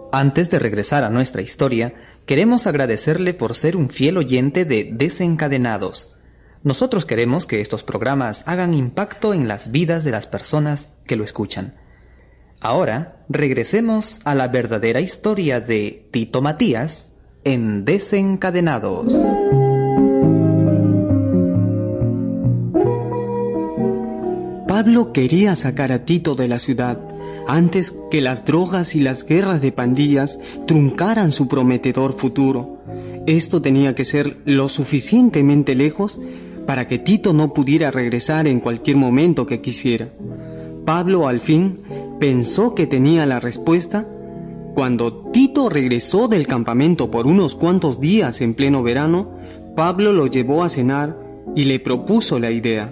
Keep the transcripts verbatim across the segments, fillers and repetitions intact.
Antes de regresar a nuestra historia, queremos agradecerle por ser un fiel oyente de Desencadenados. Nosotros queremos que estos programas hagan impacto en las vidas de las personas que lo escuchan. Ahora, regresemos a la verdadera historia de Tito Matías en Desencadenados. Pablo quería sacar a Tito de la ciudad antes que las drogas y las guerras de pandillas truncaran su prometedor futuro. Esto tenía que ser lo suficientemente lejos para que Tito no pudiera regresar en cualquier momento que quisiera. Pablo al fin pensó que tenía la respuesta cuando Tito regresó del campamento por unos cuantos días en pleno verano. Pablo lo llevó a cenar y le propuso la idea.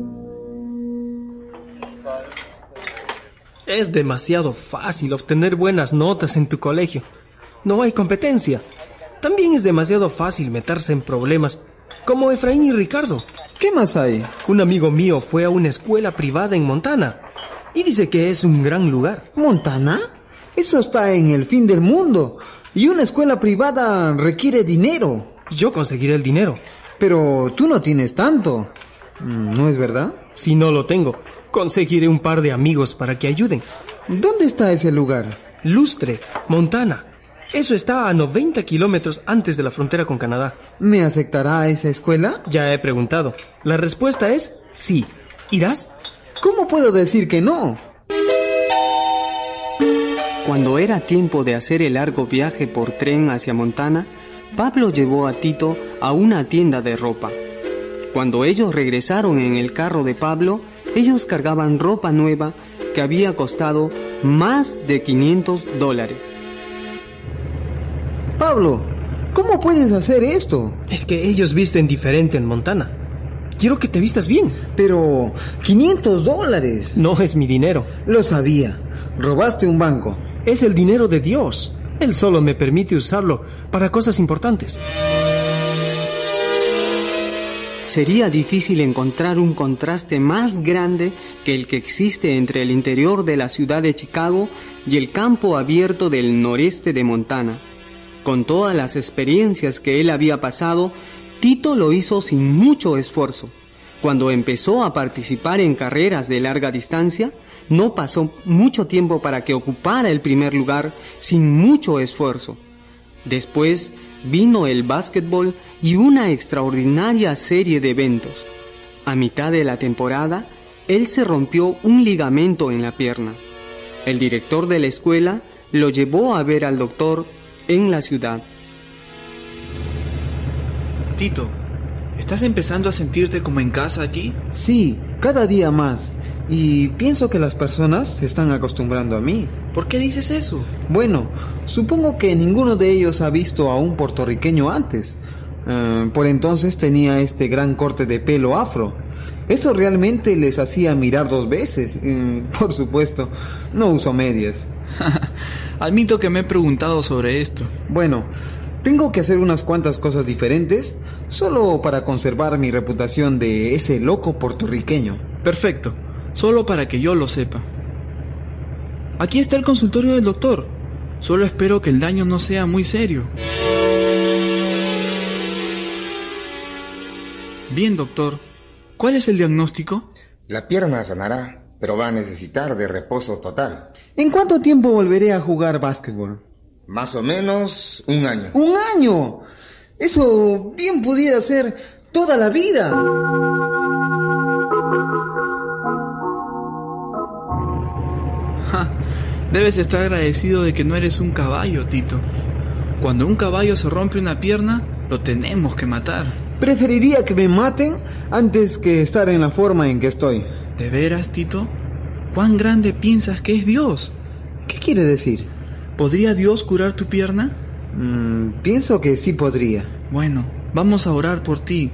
Es demasiado fácil obtener buenas notas en tu colegio. No hay competencia. También es demasiado fácil meterse en problemas, como Efraín y Ricardo. ¿Qué más hay? Un amigo mío fue a una escuela privada en Montana y dice que es un gran lugar. ¿Montana? Eso está en el fin del mundo. Y una escuela privada requiere dinero. Yo conseguiré el dinero. Pero tú no tienes tanto, ¿no es verdad? Si no lo tengo, conseguiré un par de amigos para que ayuden. ¿Dónde está ese lugar? Lustre, Montana. Eso está a noventa kilómetros antes de la frontera con Canadá. ¿Me aceptará esa escuela? Ya he preguntado. La respuesta es sí. ¿Irás? ¿Cómo puedo decir que no? Cuando era tiempo de hacer el largo viaje por tren hacia Montana, Pablo llevó a Tito a una tienda de ropa. Cuando ellos regresaron en el carro de Pablo, ellos cargaban ropa nueva que había costado más de quinientos dólares. Pablo, ¿cómo puedes hacer esto? Es que ellos visten diferente en Montana. Quiero que te vistas bien. Pero, quinientos dólares. No es mi dinero. Lo sabía. Robaste un banco. Es el dinero de Dios. Él solo me permite usarlo para cosas importantes. Sería difícil encontrar un contraste más grande que el que existe entre el interior de la ciudad de Chicago y el campo abierto del noreste de Montana. Con todas las experiencias que él había pasado, Tito lo hizo sin mucho esfuerzo. Cuando empezó a participar en carreras de larga distancia, no pasó mucho tiempo para que ocupara el primer lugar sin mucho esfuerzo. Después vino el básquetbol y una extraordinaria serie de eventos. A mitad de la temporada, él se rompió un ligamento en la pierna. El director de la escuela lo llevó a ver al doctor en la ciudad. Tito, ¿estás empezando a sentirte como en casa aquí? Sí, cada día más. Y pienso que las personas se están acostumbrando a mí. ¿Por qué dices eso? Bueno, supongo que ninguno de ellos ha visto a un puertorriqueño antes. Uh, por entonces tenía este gran corte de pelo afro. Eso realmente les hacía mirar dos veces. Uh, por supuesto, no uso medias. Admito que me he preguntado sobre esto. Bueno, tengo que hacer unas cuantas cosas diferentes solo para conservar mi reputación de ese loco puertorriqueño. Perfecto, solo para que yo lo sepa. Aquí está el consultorio del doctor. Solo espero que el daño no sea muy serio. Bien, doctor. ¿Cuál es el diagnóstico? La pierna sanará, pero va a necesitar de reposo total. ¿En cuánto tiempo volveré a jugar básquetbol? Más o menos un año. ¡Un año! Eso bien pudiera ser toda la vida. Ja, debes estar agradecido de que no eres un caballo, Tito. Cuando un caballo se rompe una pierna, lo tenemos que matar. Preferiría que me maten antes que estar en la forma en que estoy. ¿De veras, Tito? ¿Cuán grande piensas que es Dios? ¿Qué quiere decir? ¿Podría Dios curar tu pierna? Mm, pienso que sí podría. Bueno, vamos a orar por ti.